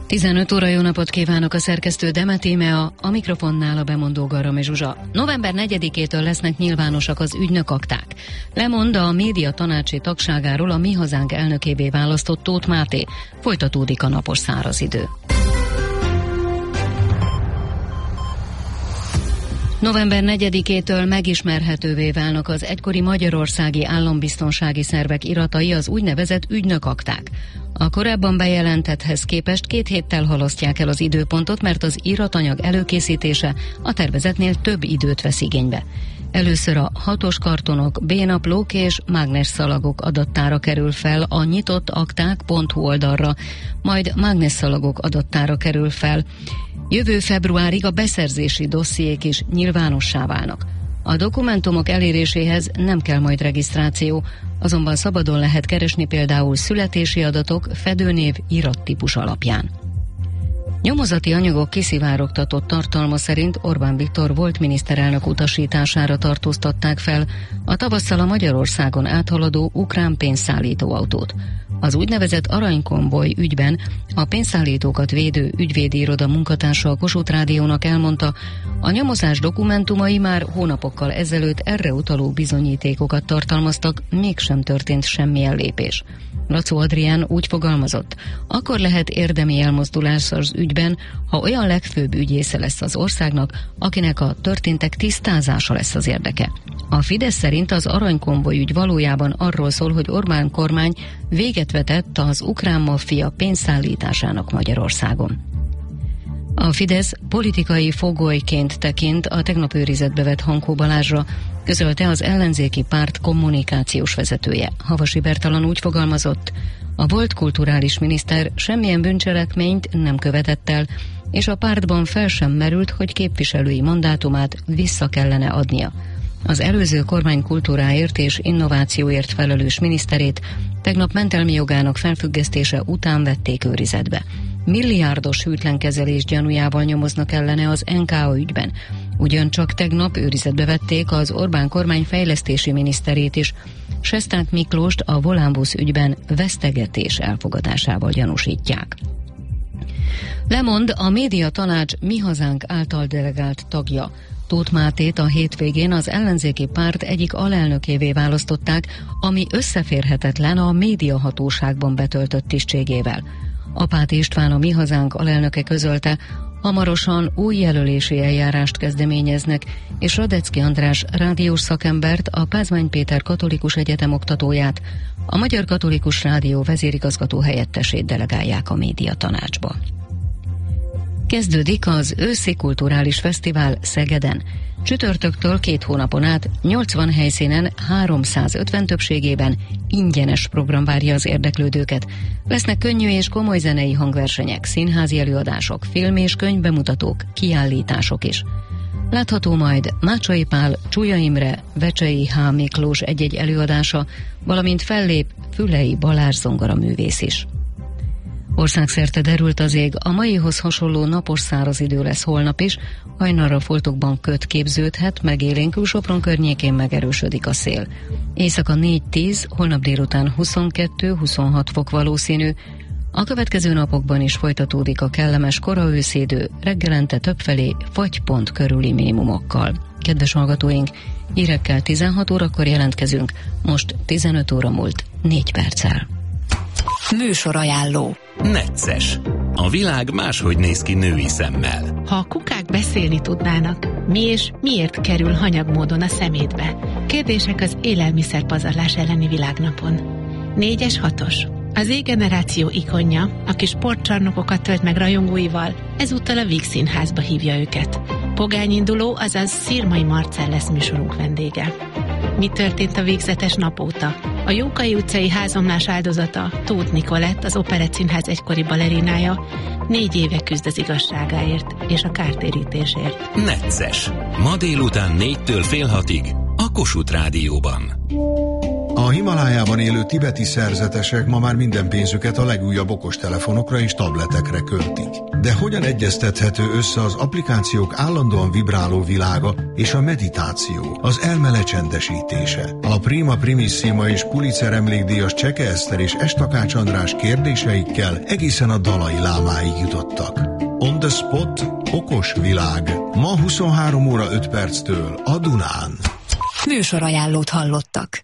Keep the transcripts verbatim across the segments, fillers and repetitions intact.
tizenöt óra, jó napot kívánok, a szerkesztő Demet Tímea, a mikrofonnál a bemondó Garami Zsuzsa. november negyedikétől lesznek nyilvánosak az ügynökakták. Lemond a média tanácsi tagságáról a Mi Hazánk elnökévé választott Tóth Máté. Folytatódik a napos száraz idő. november negyedikétől megismerhetővé válnak az egykori magyarországi állambiztonsági szervek iratai, az úgynevezett ügynökakták. A korábban bejelentetthez képest két héttel halasztják el az időpontot, mert az iratanyag előkészítése a tervezetnél több időt vesz igénybe. Először a hatos kartonok, bénaplók és mágnesszalagok adattára kerül fel a nyitott akták pont hu oldalra, majd mágnesszalagok adattára kerül fel. Jövő februárig a beszerzési dossziék is nyilvánossá válnak. A dokumentumok eléréséhez nem kell majd regisztráció, azonban szabadon lehet keresni például születési adatok, fedőnév, irattípus alapján. Nyomozati anyagok kiszivárogtatott tartalma szerint Orbán Viktor volt miniszterelnök utasítására tartóztatták fel a tavasszal a Magyarországon áthaladó ukrán pénzszállító autót. Az úgynevezett aranykonvoj ügyben a pénzszállítókat védő ügyvédi iroda munkatársa a Kossuth Rádiónak elmondta, a nyomozás dokumentumai már hónapokkal ezelőtt erre utaló bizonyítékokat tartalmaztak, mégsem történt semmilyen lépés. Racó Adrián úgy fogalmazott, akkor lehet érdemi elmozdulás az ügyben, ha olyan legfőbb ügyésze lesz az országnak, akinek a történtek tisztázása lesz az érdeke. A Fidesz szerint az aranykonvoj ügy valójában arról szól, hogy Orbán kormány véget vetett az ukrán maffia pénzszállításának Magyarországon. A Fidesz politikai fogolyként tekint a tegnap őrizetbe vett Hankó Balázsra, közölte az ellenzéki párt kommunikációs vezetője. Havasi Bertalan úgy fogalmazott, a volt kulturális miniszter semmilyen bűncselekményt nem követett el, és a pártban fel sem merült, hogy képviselői mandátumát vissza kellene adnia. Az előző kormány kultúráért és innovációért felelős miniszterét tegnap mentelmi jogának felfüggesztése után vették őrizetbe. Milliárdos hűtlenkezelés gyanújával nyomoznak ellene az en ká á ügyben. Ugyancsak tegnap őrizetbe vették az Orbán kormány fejlesztési miniszterét is. Sesták Miklóst a Volánbusz ügyben vesztegetés elfogadásával gyanúsítják. Lemond a média tanács Mi Hazánk által delegált tagja. Tóth Mátét a hétvégén az ellenzéki párt egyik alelnökévé választották, ami összeférhetetlen a médiahatóságban betöltött tisztségével. Apáti István, a Mi Hazánk alelnöke közölte, hamarosan új jelölési eljárást kezdeményeznek, és Radecki András rádiós szakembert, a Pázmány Péter Katolikus Egyetem oktatóját, a Magyar Katolikus Rádió vezérigazgató helyettesét delegálják a médiatanácsba. Kezdődik az őszi kulturális fesztivál Szegeden. Csütörtöktől két hónapon át nyolcvan helyszínen háromszázötven többségében ingyenes program várja az érdeklődőket. Lesznek könnyű és komoly zenei hangversenyek, színházi előadások, film- és könyvbemutatók, kiállítások is. Látható majd Mácsai Pál, Csúlya Imre, Vecsei H. Miklós egy-egy előadása, valamint fellép Fülei Balázs zongoraművész is. Országszerte derült az ég, a maihoz hasonló napos száraz idő lesz holnap is, hajnalra foltokban köt képződhet, megélénkül Sopron környékén megerősödik a szél. Éjszaka négy-tíz, holnap délután huszonkettő-huszonhat fok valószínű, a következő napokban is folytatódik a kellemes kora őszidő, reggelente többfelé fagypont körüli minimumokkal. Kedves hallgatóink, hírekkel tizenhat órakor jelentkezünk, most tizenöt óra múlt négy perccel. Műsorajánló. Necces. A világ máshogy néz ki női szemmel. Ha a kukák beszélni tudnának, mi és miért kerül hanyagmódon a szemétbe? Kérdések az élelmiszerpazarlás elleni világnapon. Négyes hatos. Az Z-generáció ikonja, aki sportcsarnokokat tölt meg rajongóival, ezúttal a Víg Színházba hívja őket. Pogányinduló, azaz Szirmai Marcell lesz műsorunk vendége. Mi történt a végzetes nap óta? A Jókai utcai házomlás áldozata, Tóth Nikolett, az Operett Színház egykori balerinája, négy éve küzd az igazságáért és a kártérítésért. Necces. Ma délután négytől fél hatig a Kossuth Rádióban. A A Himalájában élő tibeti szerzetesek ma már minden pénzüket a legújabb okostelefonokra és tabletekre költik. De hogyan egyeztethető össze az applikációk állandóan vibráló világa és a meditáció, az elme lecsendesítése? A Prima Primissima és Pulitzer emlékdíjas Cseke Eszter és S. Takács András kérdéseikkel egészen a Dalai Lámáig jutottak. On the Spot, okos világ. Ma huszonhárom óra öt perctől a Dunán. Műsorajánlót hallottak.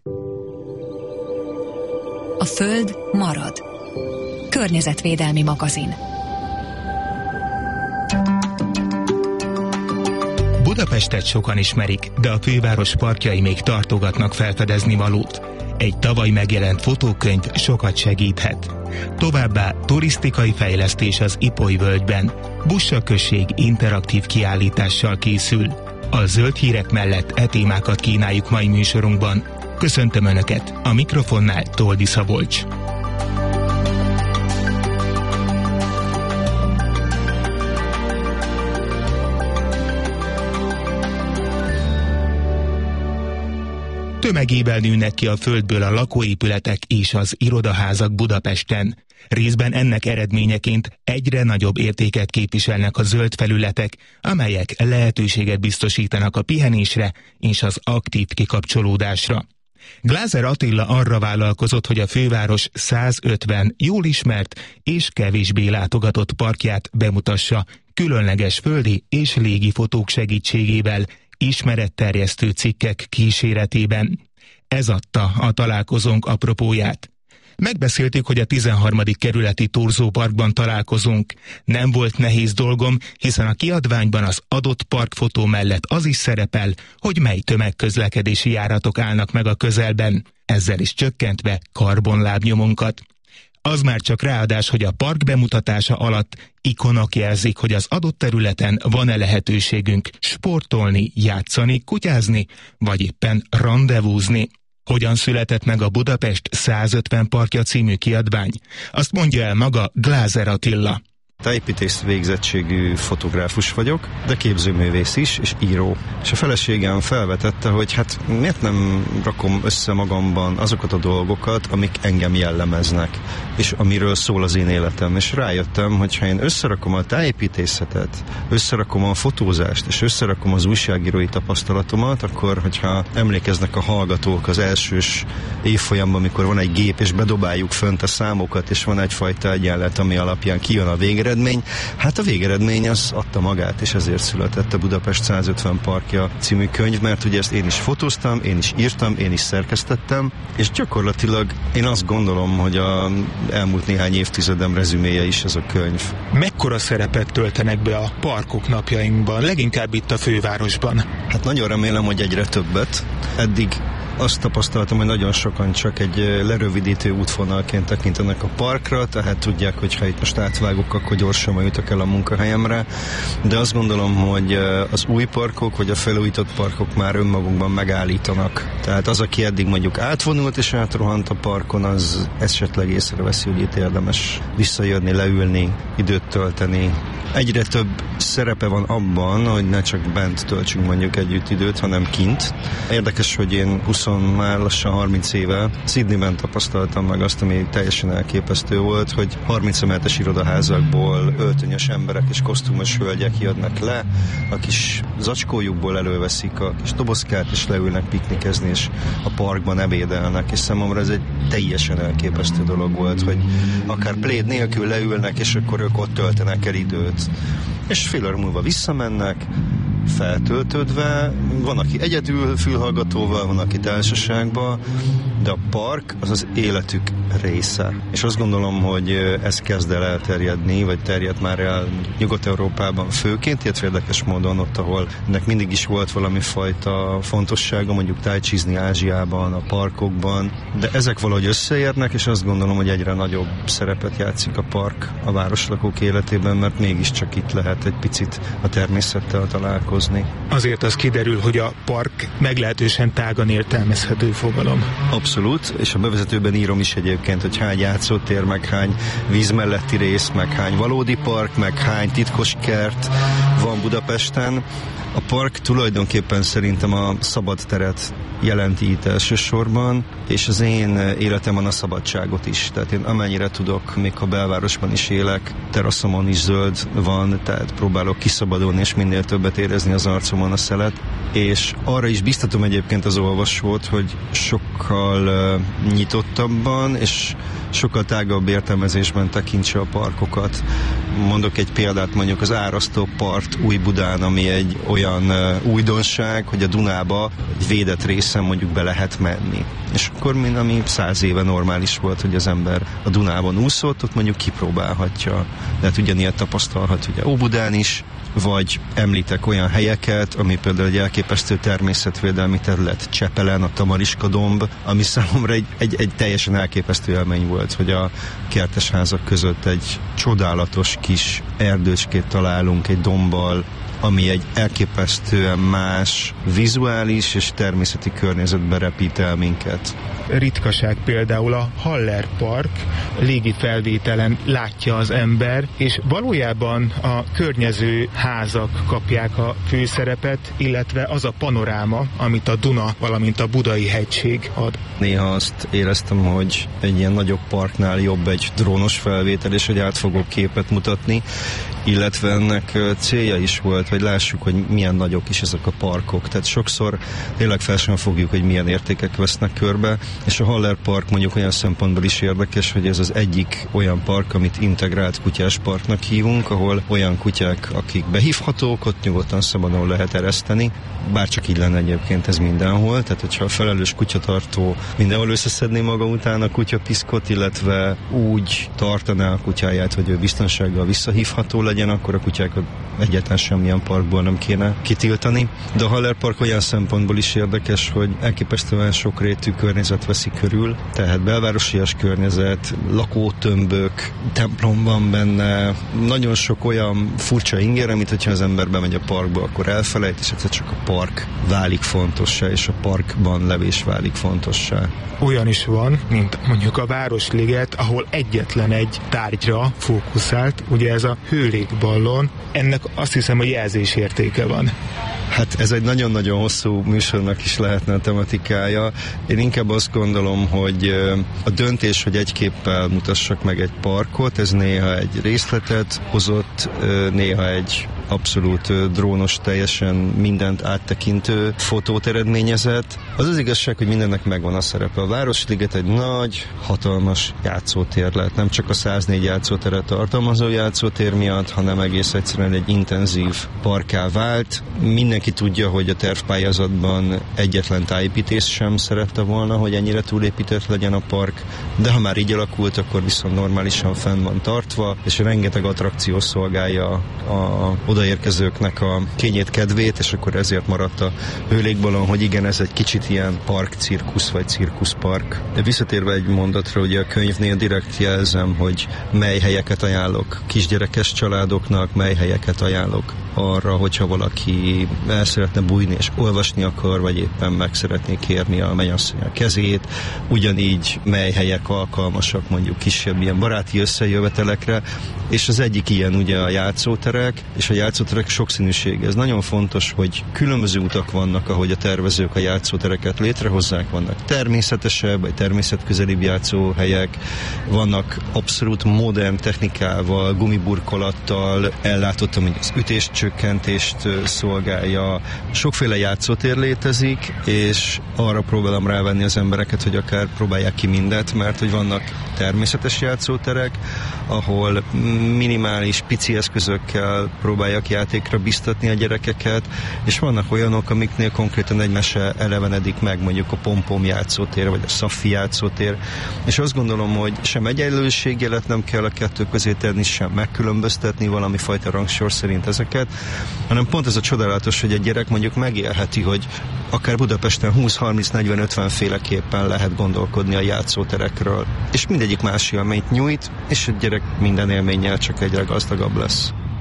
A Föld marad. Környezetvédelmi magazin. Budapestet sokan ismerik, de a főváros parkjai még tartogatnak felfedezni valót. Egy tavaly megjelent fotókönyv sokat segíthet. Továbbá turisztikai fejlesztés az Ipoly völgyben. Bussa község interaktív kiállítással készül. A zöld hírek mellett e témákat kínáljuk mai műsorunkban. Köszöntöm Önöket, a mikrofonnál Toldi Szabolcs. Tömegével nőnek ki a földből a lakóépületek és az irodaházak Budapesten. Részben ennek eredményeként egyre nagyobb értéket képviselnek a zöld felületek, amelyek lehetőséget biztosítanak a pihenésre és az aktív kikapcsolódásra. Glázer Attila arra vállalkozott, hogy a főváros százötven jól ismert és kevésbé látogatott parkját bemutassa különleges földi és légi fotók segítségével, ismeretterjesztő cikkek kíséretében. Ez adta a találkozónk apropóját. Megbeszéltük, hogy a tizenharmadik kerületi Thurzó parkban találkozunk. Nem volt nehéz dolgom, hiszen a kiadványban az adott parkfotó mellett az is szerepel, hogy mely tömegközlekedési járatok állnak meg a közelben, ezzel is csökkentve karbonlábnyomunkat. Az már csak ráadás, hogy a park bemutatása alatt ikonok jelzik, hogy az adott területen van-e lehetőségünk sportolni, játszani, kutyázni, vagy éppen randevúzni. Hogyan született meg a Budapest százötven parkja című kiadvány? Azt mondja el maga Glázer Attila. Tájépítész végzettségű fotográfus vagyok, de képzőművész is, és író. És a feleségem felvetette, hogy hát miért nem rakom össze magamban azokat a dolgokat, amik engem jellemeznek, és amiről szól az én életem. És rájöttem, hogy ha én összerakom a tájépítészetet, összerakom a fotózást, és összerakom az újságírói tapasztalatomat, akkor, hogyha emlékeznek a hallgatók az elsős évfolyamban, amikor van egy gép, és bedobáljuk fönt a számokat, és van egyfajta egyenlet, ami alapján kijön a végeredmény, hát a végeredmény az adta magát, és ezért született a Budapest százötven parkja című könyv, mert ugye ezt én is fotóztam, én is írtam, én is szerkesztettem, és gyakorlatilag én azt gondolom, hogy a elmúlt néhány évtizedem rezüméje is ez a könyv. Mekkora szerepet töltenek be a parkok napjainkban, leginkább itt a fővárosban? Hát nagyon remélem, hogy egyre többet. Eddig azt tapasztaltam, hogy nagyon sokan csak egy lerövidítő útvonalként tekintenek a parkra, tehát tudják, hogy ha itt most átvágok, akkor gyorsan majd jutok el a munkahelyemre, de azt gondolom, hogy az új parkok, vagy a felújított parkok már önmagunkban megállítanak. Tehát az, aki eddig mondjuk átvonult és átrohant a parkon, az esetleg észreveszi, hogy itt érdemes visszajönni, leülni, időt tölteni. Egyre több szerepe van abban, hogy ne csak bent töltsünk mondjuk együtt időt, hanem kint. Érdekes, hogy én húsz, már lassan harminc éve Sydneyben tapasztaltam meg azt, ami teljesen elképesztő volt, hogy harminc emeletes irodaházakból öltönyös emberek és kosztümös hölgyek jönnek le, a kis zacskójukból előveszik a kis dobozkát, és leülnek piknikezni, és a parkban ebédelnek, és számomra ez egy teljesen elképesztő dolog volt, hogy akár pléd nélkül leülnek, és akkor ők ott töltenek el időt. És fél óra múlva visszamennek, feltöltődve, van, aki egyedül fülhallgatóval, van, aki társaságban, de a park az az életük része. És azt gondolom, hogy ez kezd el elterjedni, vagy terjed már el Nyugat-Európában főként, illetve érdekes módon ott, ahol ennek mindig is volt valami fajta fontossága, mondjuk tájcsizni Ázsiában, a parkokban, de ezek valahogy összeérnek, és azt gondolom, hogy egyre nagyobb szerepet játszik a park a városlakók életében, mert mégiscsak itt lehet egy picit a természettel találkozni. Azért az kiderül, hogy a park meglehetősen tágan értelmezhető fogalom. Abszolút, és a bevezetőben írom is egyébként, hogy hány játszótér, meg hány víz melletti rész, meg hány valódi park, meg hány titkos kert, van Budapesten. A park tulajdonképpen szerintem a szabad teret jelenti itt elsősorban, és az én életemben a szabadságot is. Tehát én amennyire tudok, még ha belvárosban is élek, teraszomon is zöld van, tehát próbálok kiszabadulni, és minél többet érezni az arcomon a szelet. És arra is biztatom egyébként az olvasót, hogy sokkal uh, nyitottabban, és sokkal tágabb értelmezésben tekintse a parkokat. Mondok egy példát, mondjuk az Árasztó part Új-Budán, ami egy olyan uh, újdonság, hogy a Dunába egy védett részen mondjuk be lehet menni. És akkor, mint ami száz éve normális volt, hogy az ember a Dunában úszott, ott mondjuk kipróbálhatja. Tehát ugyanilyet tapasztalhat ugye Óbudán is, vagy említek olyan helyeket, ami például egy elképesztő természetvédelmi terület Csepelen, a Tamariska domb, ami számomra egy, egy, egy teljesen elképesztő élmény volt, hogy a kertesházak között egy csodálatos kis erdőcskét találunk egy dombbal, ami egy elképesztően más vizuális és természeti környezetbe repít el minket. Ritkaság például a Haller Park, légi felvételen látja az ember, és valójában a környező házak kapják a főszerepet, illetve az a panoráma, amit a Duna, valamint a Budai hegység ad. Néha azt éreztem, hogy egy ilyen nagyobb parknál jobb egy drónos felvétel, és egy átfogó képet mutatni, illetve ennek célja is volt, hogy lássuk, hogy milyen nagyok is ezek a parkok. Tehát sokszor tényleg fel sem fogjuk, hogy milyen értékek vesznek körbe, és a Haller Park mondjuk olyan szempontból is érdekes, hogy ez az egyik olyan park, amit integrált kutyás parknak hívunk, ahol olyan kutyák, akik behívhatók, ott nyugodtan szabadon lehet ereszteni, bárcsak így lenne egyébként ez mindenhol, tehát hogyha a felelős kutyatartó mindenhol összeszedné maga után a kutyapiszkot, illetve úgy tartaná a kutyáját, hogy ő biztonsággal visszahívható legyen, akkor a kutyákat egyáltalán semmilyen parkból nem kéne kitiltani. De a Haller Park olyan szempontból is érdekes, hogy elképesztően sokrétű környezet veszi körül, tehát belvárosias környezet, lakótömbök, templom van benne, nagyon sok olyan furcsa inger, amit hogyha az ember bemegy a parkba, akkor elfelejt, és egyszer csak a park válik fontossá, és a parkban levés válik fontossá. Olyan is van, mint mondjuk a Városliget, ahol egyetlen egy tárgyra fókuszált, ugye ez a hőlégballon, ennek azt hiszem, hogy jelzésértéke van. Hát ez egy nagyon-nagyon hosszú műsornak is lehetne a tematikája. Én inkább azt gondolom, hogy a döntés, hogy egy képpel mutassak meg egy parkot, ez néha egy részletet hozott, néha egy abszolút drónos, teljesen mindent áttekintő fotót eredményezett. Az az igazság, hogy mindennek megvan a szerepe. A Városliget egy nagy, hatalmas játszótér lett. Nem csak a száznégy játszóteret tartalmazó játszótér miatt, hanem egész egyszerűen egy intenzív parkká vált. Mindenki tudja, hogy a tervpályázatban egyetlen tájépítés sem szerette volna, hogy ennyire túlépített legyen a park, de ha már így alakult, akkor viszont normálisan fenn van tartva, és rengeteg attrakció szolgálja a odaérkezőknek a kényét, kedvét, és akkor ezért maradt a hőlégballon, hogy igen, ez egy kicsit ilyen park-cirkusz, vagy cirkuszpark. De visszatérve egy mondatra, ugye a könyvnél direkt jelzem, hogy mely helyeket ajánlok kisgyerekes családoknak, mely helyeket ajánlok arra, hogyha valaki el szeretne bújni és olvasni akar, vagy éppen meg szeretné kérni a mennyasszony a kezét, ugyanígy mely helyek alkalmasak mondjuk kisebb ilyen baráti összejövetelekre, és az egyik ilyen ugye a játszóterek, és a játszóterek sokszínűsége. Ez nagyon fontos, hogy különböző utak vannak, ahogy a tervezők a játszótereket létrehozzák, vannak természetesebb, vagy természetközelibb játszóhelyek, vannak abszolút modern technikával, gumiburkolattal ellátott, ami az ütéscsökkentést szolgálja. Sokféle játszótér létezik, és arra próbálom rávenni az embereket, hogy akár próbálják ki mindet, mert hogy vannak természetes játszóterek, ahol minimális, pici eszközökkel próbálják játékra biztatni a gyerekeket, és vannak olyanok, amiknél konkrétan egy mese elevenedik meg, mondjuk a Pompom játszótér, vagy a Szaffi játszótér, és azt gondolom, hogy sem egyenlőségjelet nem kell a kettő közé tenni, sem megkülönböztetni valami fajta rangsor szerint ezeket, hanem pont ez a csodálatos, hogy egy gyerek mondjuk megélheti, hogy akár Budapesten húsz, harminc, negyven, ötven féleképpen lehet gondolkodni a játszóterekről, és mindegyik más élményt nyújt, és a gyerek minden élménnyel csak egyre gazdagabb lesz.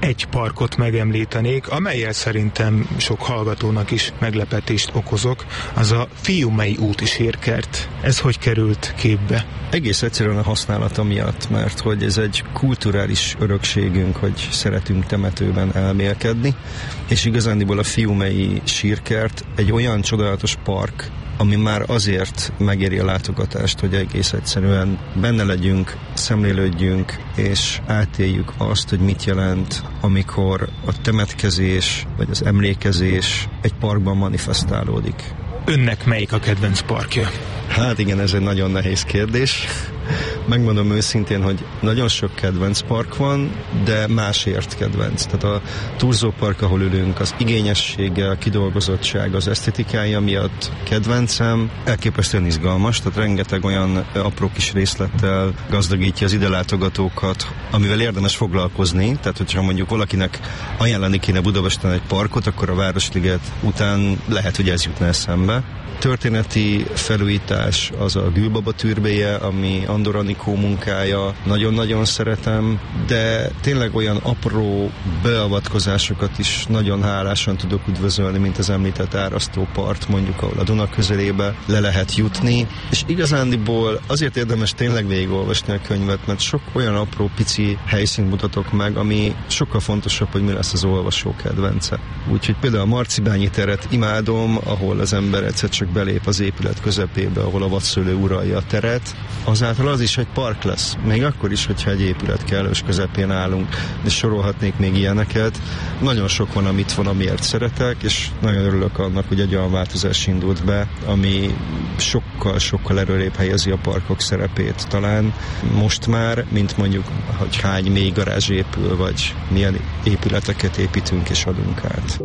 egy parkot megemlítenék, amellyel szerintem sok hallgatónak is meglepetést okozok, az a Fiumei úti sírkert. Ez hogy került képbe? Egész egyszerűen a használata miatt, mert hogy ez egy kulturális örökségünk, hogy szeretünk temetőben elmélkedni, és igazándiból a Fiumei sírkert egy olyan csodálatos park, ami már azért megéri a látogatást, hogy egész egyszerűen benne legyünk, szemlélődjünk, és átéljük azt, hogy mit jelent, amikor a temetkezés, vagy az emlékezés egy parkban manifestálódik. Önnek melyik a kedvenc parkja? Hát igen, ez egy nagyon nehéz kérdés. Megmondom őszintén, hogy nagyon sok kedvenc park van, de másért kedvenc. Tehát a Thurzó park, ahol ülünk, az igényessége, a kidolgozottság, az esztetikája miatt kedvencem, elképesztően izgalmas, tehát rengeteg olyan apró kis részlettel gazdagítja az ide látogatókat, amivel érdemes foglalkozni. Tehát, hogyha mondjuk valakinek ajánlani kéne Budapesten egy parkot, akkor a Városliget után lehet, hogy ez jutna eszembe. Történeti felújítás az a Gülbaba türbéje, ami Andor Anikó munkája, nagyon-nagyon szeretem, de tényleg olyan apró beavatkozásokat is nagyon hálásan tudok üdvözölni, mint az említett árasztópart, mondjuk, ahol a Duna közelébe le lehet jutni, és igazándiból azért érdemes tényleg végigolvasni a könyvet, mert sok olyan apró pici helyszínt mutatok meg, ami sokkal fontosabb, hogy mi lesz az olvasó kedvence. Úgyhogy például a Marcibányi teret imádom, ahol az ember egyszer csak belép az épület közepébe, ahol a vadszőlő uralja a teret. Azáltal az is egy park lesz. Még akkor is, hogyha egy épület kellős közepén állunk, de sorolhatnék még ilyeneket. Nagyon sok van, amit van, amiért szeretek, és nagyon örülök annak, hogy egy olyan változás indult be, ami sokkal-sokkal erőrébb helyezi a parkok szerepét talán most már, mint mondjuk, hogy hány mély garázs épül, vagy milyen épületeket építünk és adunk át.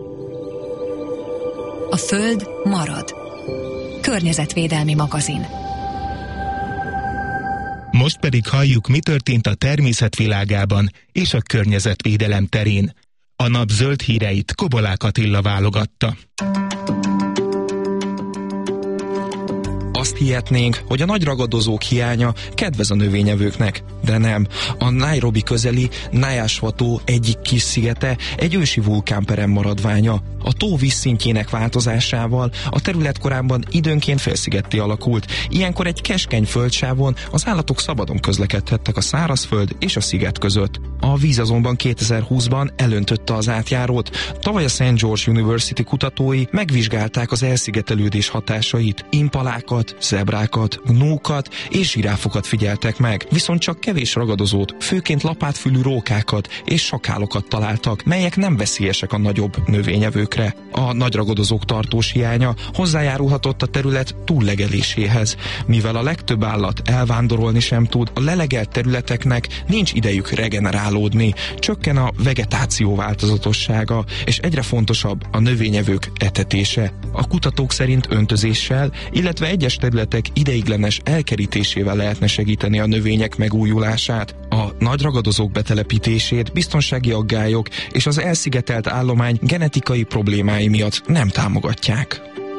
A Föld marad. Környezetvédelmi magazin. Most pedig halljuk, mi történt a természet világában és a környezetvédelem terén. A nap zöld híreit Kobolák Attila válogatta. Azt hihetnénk, hogy a nagy ragadozók hiánya kedvez a növényevőknek, de nem. A Nairobi közeli Nyaswato egyik kis szigete egy ősi vulkánperem maradványa. A tó vízszintjének változásával a terület korábban időnként félszigetté alakult. Ilyenkor egy keskeny földsávon az állatok szabadon közlekedhettek a szárazföld és a sziget között. A víz azonban kétezer-húszban elöntötte az átjárót. Tavaly a Saint George University kutatói megvizsgálták az elszigetelődés hatásait. Impalákat, zebrákat, gnókat és zsiráfokat figyeltek meg, viszont csak kevés ragadozót, főként lapátfülű rókákat és sakálokat találtak, melyek nem veszélyesek a nagyobb növényevőkre. A nagy ragadozók tartós hiánya hozzájárulhatott a terület túllegeléséhez. Mivel a legtöbb állat elvándorolni sem tud, a lelegelt területeknek nincs idejük regenerálódni, csökken a vegetáció változatossága, és egyre fontosabb a növényevők etetése. A kutatók szerint öntözéssel, illetve egyes területek ideiglenes elkerítésével lehetne segíteni a növények megújulását. A nagy ragadozók betelepítését biztonsági aggályok és az elszigetelt állomány genetikai problémái miatt nem támogatják.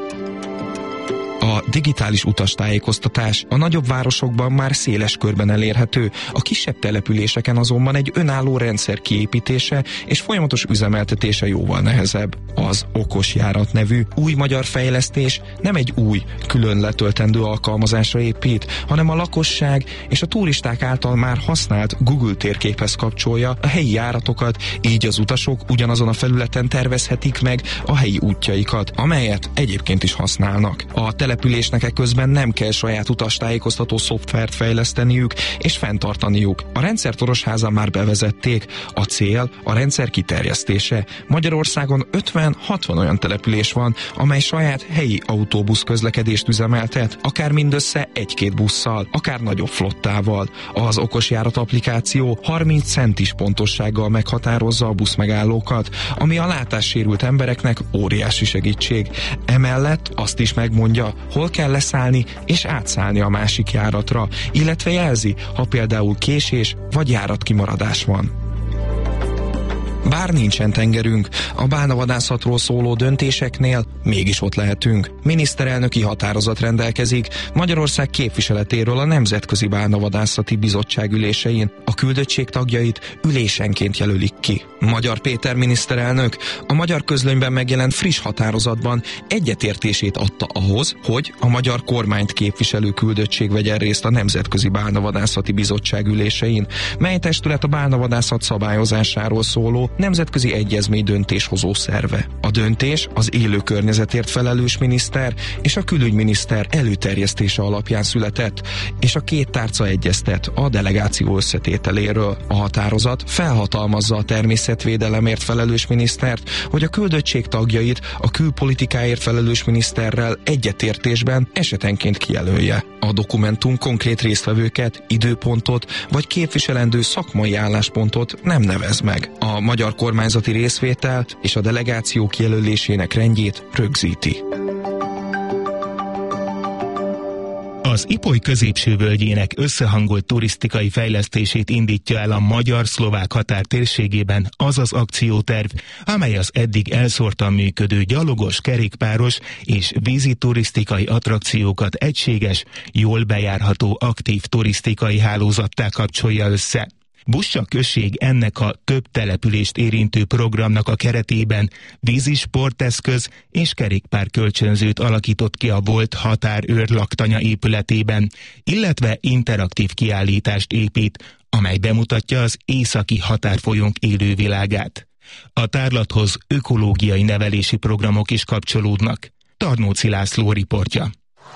A digitális utastájékoztatás a nagyobb városokban már széles körben elérhető, a kisebb településeken azonban egy önálló rendszer kiépítése és folyamatos üzemeltetése jóval nehezebb. Az Okosjárat nevű új magyar fejlesztés nem egy új, külön letöltendő alkalmazásra épít, hanem a lakosság és a turisták által már használt Google térképhez kapcsolja a helyi járatokat, így az utasok ugyanazon a felületen tervezhetik meg a helyi útjaikat, amelyet egyébként is használnak. A településnek eközben nem kell saját utastájékoztató szoftvert fejleszteniük és fenntartaniuk. A rendszer Torosházán már bevezették. A cél a rendszer kiterjesztése. Magyarországon ötven-hatvan olyan település van, amely saját helyi autóbusz közlekedést üzemeltet, akár mindössze egy-két busszal, akár nagyobb flottával. Az Okosjárat applikáció harminc centis pontossággal meghatározza a buszmegállókat, ami a látássérült embereknek óriási segítség. Emellett azt is megmondja, hol kell leszállni és átszállni a másik járatra, illetve jelzi, ha például késés vagy járatkimaradás van. Bár nincsen tengerünk, a bálnavadászatról szóló döntéseknél mégis ott lehetünk. Miniszterelnöki határozat rendelkezik Magyarország képviseletéről a Nemzetközi Bálnavadászati Bizottság ülésein. A küldöttség tagjait ülésenként jelölik ki. Magyar Péter miniszterelnök a Magyar Közlönyben megjelent friss határozatban egyetértését adta ahhoz, hogy a magyar kormányt képviselő küldöttség vegyen részt a Nemzetközi Bálnavadászati Bizottság ülésein, mely testület a bálnavadászat szabályozásáról szóló nemzetközi egyezmény döntéshozó szerve. A döntés az élő környezetért felelős miniszter és a külügyminiszter előterjesztése alapján született, és a két tárca egyeztet a delegáció összetételéről. A határozat felhatalmazza a természetvédelemért felelős minisztert, hogy a küldöttség tagjait a külpolitikáért felelős miniszterrel egyetértésben esetenként kijelölje. A dokumentum konkrét résztvevőket, időpontot vagy képviselendő szakmai álláspontot nem nevez meg. A magyar kormányzati részvétel és a delegáció kijelölésének rendjét rögzíti. Az Ipoly középső völgyének összehangolt turisztikai fejlesztését indítja el a magyar-szlovák határ térségében az az akcióterv, amely az eddig elszórtan működő gyalogos, kerékpáros és vízi turisztikai attrakciókat egységes, jól bejárható aktív turisztikai hálózattá kapcsolja össze. Bussa község ennek a több települést érintő programnak a keretében vízi sporteszköz és kerékpár kölcsönzőt alakított ki a volt határőr laktanya épületében, illetve interaktív kiállítást épít, amely bemutatja az északi határfolyónk élővilágát. A tárlathoz ökológiai nevelési programok is kapcsolódnak. Tarnóci László riportja.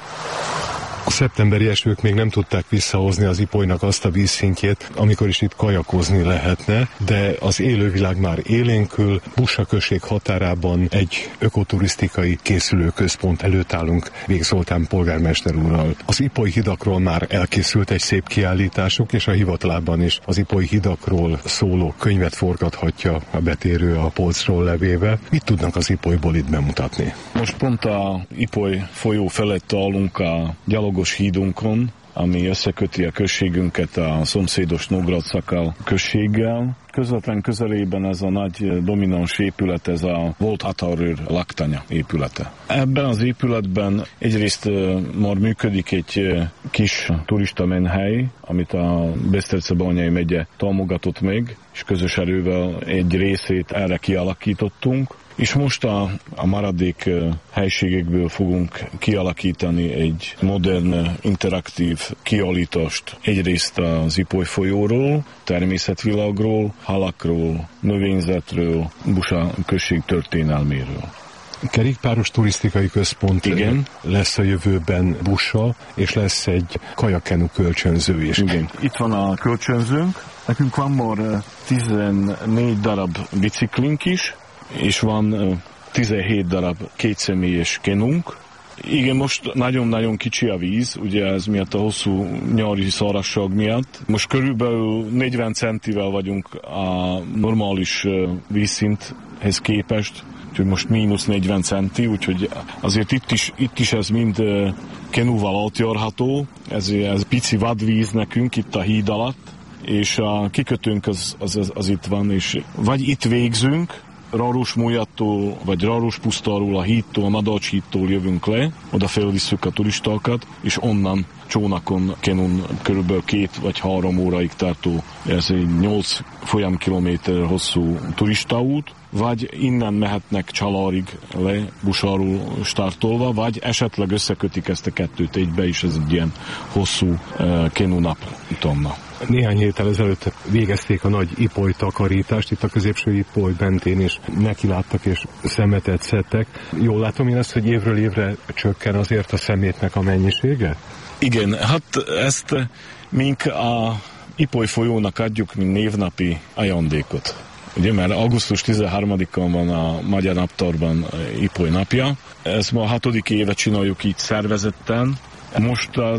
A szeptemberi esők még nem tudták visszahozni az Ipolynak azt a vízszintjét, amikor is itt kajakozni lehetne, de az élővilág már élénkül. Bussa község határában egy ökoturisztikai készülőközpont előtt állunk Vég Zoltán polgármester úrral. Az Ipoly hidakról már elkészült egy szép kiállításuk, és a hivatalában is az Ipoly hidakról szóló könyvet forgathatja a betérő a polcról levéve. Mit tudnak az Ipolyból itt bemutatni? Most pont a Ipoly folyó felett állunk a gyalogos hídunkon, ami összeköti a községünket a szomszédos Nógrád-Szakál községgel. Közvetlen közelében ez a nagy domináns épület, ez a volt határőr laktanya épülete. Ebben az épületben egyrészt már működik egy kis turista menhely, amit a Besztercebányai megye támogatott meg, és közös erővel egy részét erre kialakítottunk. És most a, a maradék helységekből fogunk kialakítani egy modern, interaktív kiállítást. Egyrészt az Ipoly folyóról, természetvilágról, halakról, növényzetről, Bussa község történelméről. Kerékpáros turisztikai központ Igen. lesz a jövőben Bussa, és lesz egy kajakkenu kölcsönző is. Igen. Itt van a kölcsönzőnk. Nekünk van már tizennégy darab biciklink is, és van tizenhét darab kétszemélyes kenunk. Igen, most nagyon-nagyon kicsi a víz, ugye ez miatt a hosszú nyári szárazság miatt. Most körülbelül negyven centivel vagyunk a normális vízszinthez képest, úgyhogy most mínusz negyven centi, úgyhogy azért itt is, itt is ez mind kenúval átjárható. Ez, ez pici vadvíz nekünk itt a híd alatt, és a kikötőnk az, az, az, az itt van, és vagy itt végzünk, Rárós-Mújattól, vagy Rárós-Pusztáról, a hídtól, a Madács hídtól jövünk le, oda felvisszük a turistákat, és onnan csónakon, kenun körülbelül két vagy három óraig tartó, ez egy nyolc folyamkilométer hosszú turistaút, vagy innen mehetnek Csalárig le, Bussáról startolva, vagy esetleg összekötik ezt a kettőt egybe, és ez egy ilyen hosszú uh, kenunap utamna. Néhány héttel ezelőtt végezték a nagy Ipoly takarítást, itt a középső Ipoly mentén is nekiláttak és szemetet szedtek. Jól látom én azt, hogy évről évre csökken azért a szemétnek a mennyisége? Igen, hát ezt mink a Ipoly folyónak adjuk, mint névnapi ajándékot. Ugye, mert augusztus tizenharmadikán van a Magyar Naptárban Ipoly napja. Ezt ma a hatodik éve csináljuk így szervezetten. Mostan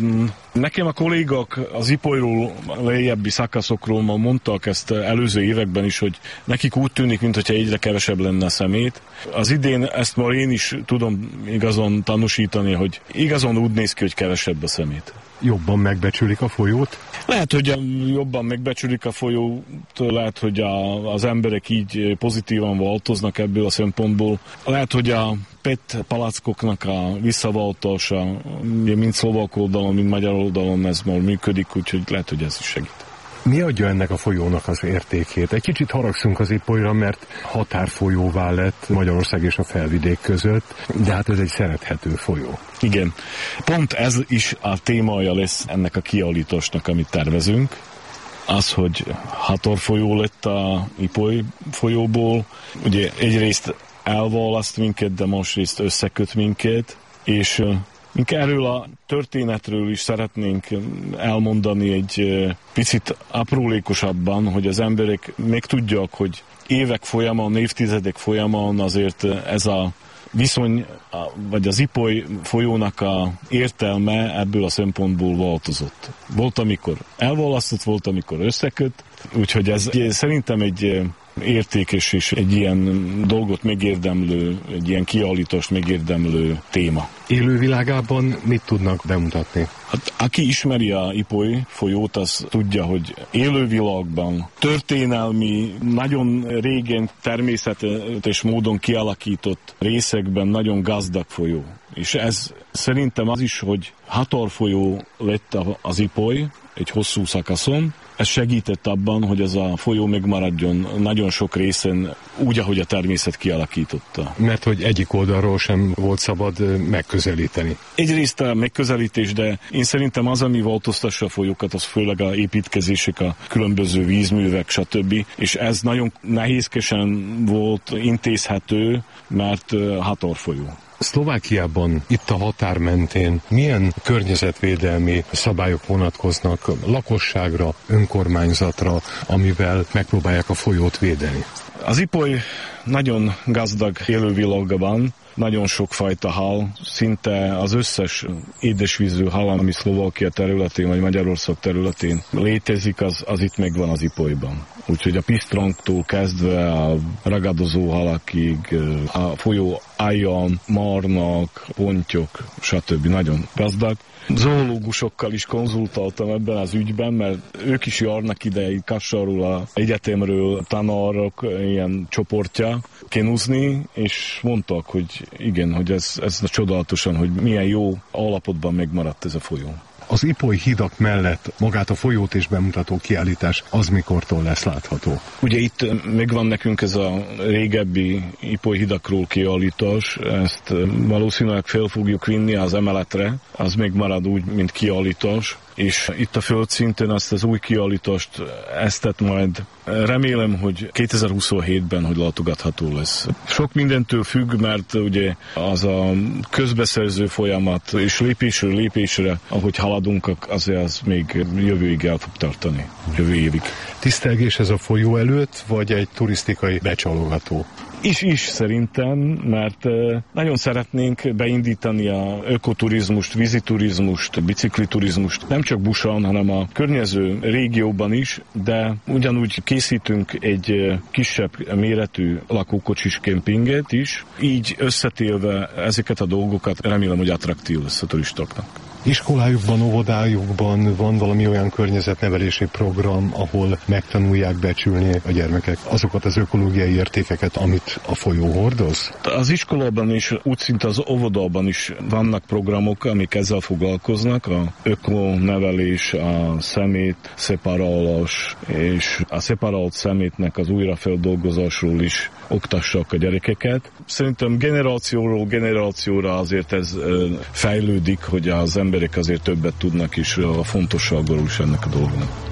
Nekem a kollégák az Ipolyról, lejjebbi szakaszokról ma mondtak ezt előző években is, hogy nekik úgy tűnik, mintha egyre kevesebb lenne a szemét. Az idén ezt már én is tudom igazon tanúsítani, hogy igazon úgy néz ki, hogy kevesebb a szemét. Jobban megbecsülik a folyót? Lehet, hogy jobban megbecsülik a folyót, lehet, hogy a, az emberek így pozitívan változnak ebből a szempontból. Lehet, hogy a pé é té palackoknak a visszaváltása, mind szlovák oldalon, mind magyar oldalon ez már működik, úgyhogy lehet, hogy ez is segít. Mi adja ennek a folyónak az értékét? Egy kicsit haragszunk az Ipolyra, mert határfolyóvá lett Magyarország és a felvidék között, de hát ez egy szerethető folyó. Igen. Pont ez is a témája lesz ennek a kiállításnak, amit tervezünk. Az, hogy határfolyó lett a Ipoly folyóból. Ugye egyrészt elválaszt minket, de másrészt összeköt minket, és mink erről a történetről is szeretnénk elmondani egy picit aprólékosabban, hogy az emberek még tudják, hogy évek folyamán, évtizedek folyamán azért ez a viszony, vagy az Ipoly folyónak a értelme ebből a szempontból változott. Volt, amikor elválasztott, volt, amikor összeköt, úgyhogy ez szerintem egy értékes és egy ilyen dolgot megérdemlő, egy ilyen kiállítást megérdemlő téma. Élővilágában mit tudnak bemutatni? Hát, aki ismeri a Ipoly folyót, az tudja, hogy élővilágban, történelmi, nagyon régen természetes módon kialakított részekben nagyon gazdag folyó. És ez szerintem az is, hogy határfolyó lett az Ipoly egy hosszú szakaszon. Ez segített abban, hogy ez a folyó megmaradjon nagyon sok részen úgy, ahogy a természet kialakította. Mert hogy egyik oldalról sem volt szabad megközelíteni. Egyrészt a megközelítés, de én szerintem az, ami változtassa a folyókat, az főleg a építkezések, a különböző vízművek, stb. És ez nagyon nehézkesen volt intézhető, mert határfolyó. Szlovákiában, itt a határ mentén milyen környezetvédelmi szabályok vonatkoznak lakosságra, önkormányzatra, amivel megpróbálják a folyót védeni? Az Ipoly nagyon gazdag élővilágban, nagyon sokfajta hal, szinte az összes édesvízű hal, ami Szlovákia területén vagy Magyarország területén létezik, az, az itt megvan az Ipolyban. Úgyhogy a pisztronktól kezdve a ragadozó halakig, a folyó áján, marnak, pontyok, stb. Nagyon gazdag. Zoológusokkal is konzultáltam ebben az ügyben, mert ők is járnak ide Kassarról, az egyetemről tanárok ilyen csoportja kenuzni, és mondtak, hogy igen, hogy ez, ez csodálatosan, hogy milyen jó állapotban megmaradt ez a folyó. Az Ipoly hidak mellett magát a folyót és bemutató kiállítás az mikortól lesz látható? Ugye itt megvan nekünk ez a régebbi Ipoly hidakról kiállítás, ezt valószínűleg fel fogjuk vinni az emeletre, az még marad úgy, mint kiállítás, és itt a földszinten azt az új kiállítást eztet majd remélem, hogy kétezer-huszonhétben, hogy látogatható lesz. Sok mindentől függ, mert ugye az a közbeszerző folyamat, és lépésről lépésre, ahogy haladunk, azért az még jövőig el fog tartani, jövő évig. Tisztelgés ez a folyó előtt, vagy egy turisztikai becsalogató? Is, is szerintem, mert nagyon szeretnénk beindítani a ökoturizmust, víziturizmust, bicikliturizmust, nem csak Busan, hanem a környező régióban is, de ugyanúgy készítünk egy kisebb méretű lakókocsis kempinget is, így összetélve ezeket a dolgokat remélem, hogy attraktív lesz a turistáknak. Iskolájukban, óvodájukban van valami olyan környezetnevelési program, ahol megtanulják becsülni a gyermekek azokat az ökológiai értékeket, amit a folyó hordoz? Az iskolában is, úgy szinte az óvodában is vannak programok, amik ezzel foglalkoznak. A ökonevelés, a szemét szeparálás és a szeparált szemétnek az újrafeldolgozásról is oktassák a gyerekeket. Szerintem generációról generációra azért ez fejlődik, hogy az emberek azért többet tudnak is a fontosságról is ennek a dolgnak.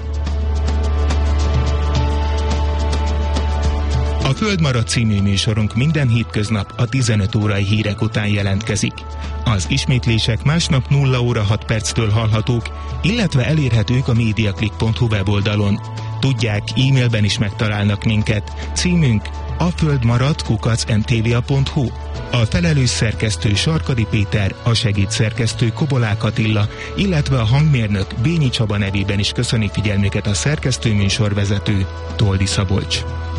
A Földmarad című műsorunk minden hétköznap a tizenöt órai hírek után jelentkezik. Az ismétlések másnap nulla óra hat perctől hallhatók, illetve elérhetők a mediaclick pont hu weboldalon. Tudják, e-mailben is megtalálnak minket. Címünk aföldmarad kukac em té vé á pont hu. A felelős szerkesztő Sarkadi Péter, a segédszerkesztő Kobolák Attila, illetve a hangmérnök Bényi Csaba nevében is köszöni figyelmüket a szerkesztő műsorvezető Toldi Szabolcs.